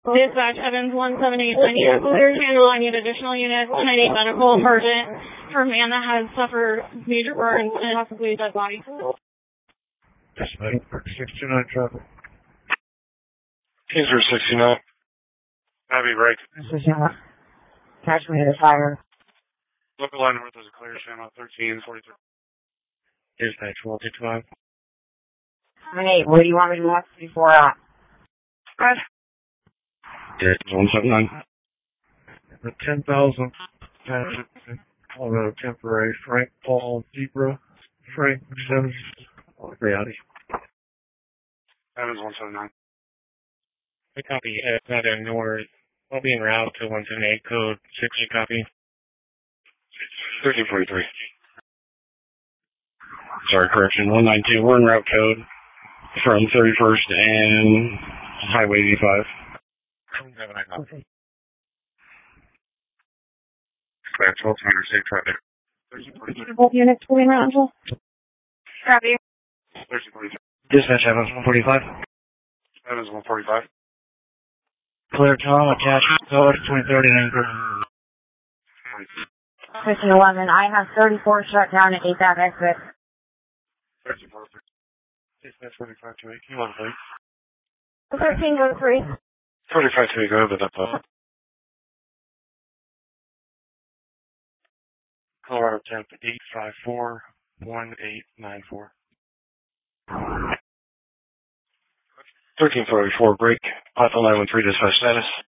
Dispatch, Evans 178, I need a clear channel, I need additional units, and I need medical emergent for a man that has suffered major burns and possibly a dead body. Dispatch, 69 traffic. Kingsford 69. Abby, right. This is catch me to fire. Local line north is a clear channel 1343. Dispatch, 165. Hey, what do you want me to watch before Good. Dispatch, 179. The 10,000 Colorado temporary, Frank Paul Zebra, Frank Sims, Reality. Evans 179. I copy Feather North. I'll be en route to 178, code 60, copy. 1343. Sorry, correction, 192. We're en route code from 31st and Highway 85. Okay. Dispatch, 1200, safe traffic. 1343. Both units fully en route, Angel. Copy. 1343. Dispatch, Evans 145. Evans 145. Clear Tom, attached code 2030 anchor. 1511? I have 34 shut down at 8th Ave exit. 1343. Dispatch 4528. Come on, please. 1303. 4528, go ahead with that phone. Colorado temp 854-1894. 1344, break. Python 913, dispatch status.